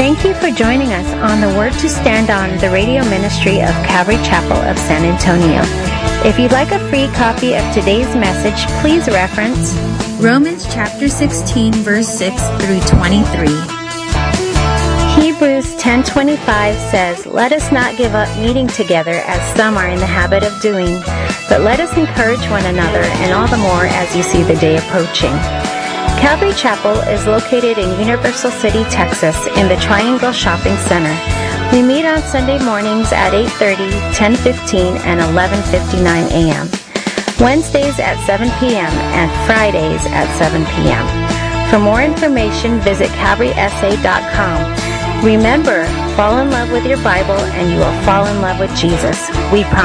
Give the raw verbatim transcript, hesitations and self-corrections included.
Thank you for joining us on the Word to Stand On, the radio ministry of Calvary Chapel of San Antonio. If you'd like a free copy of today's message, please reference Romans chapter sixteen, verse six through twenty-three. Hebrews ten twenty-five says, "Let us not give up meeting together as some are in the habit of doing, but let us encourage one another, and all the more as you see the day approaching." Calvary Chapel is located in Universal City, Texas, in the Triangle Shopping Center. We meet on Sunday mornings at eight thirty, ten fifteen, and eleven fifty-nine a.m., Wednesdays at seven p.m., and Fridays at seven p.m. For more information, visit calvary s a dot com. Remember, fall in love with your Bible and you will fall in love with Jesus. We promise.